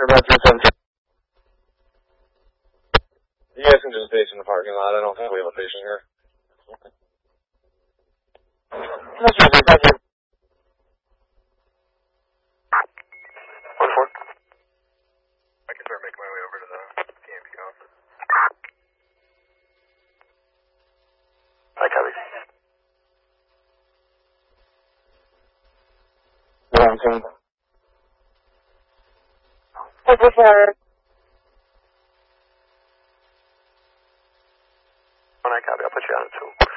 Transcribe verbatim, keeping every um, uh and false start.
Passenger about three seventeen. You guys can just base in the parking lot. I don't think we have a patient here. That's right, thank you. one four. I can start making my way over to the P M P office. Hi, Kelly. one ten. This is her. When I copy, I'll put you on it too.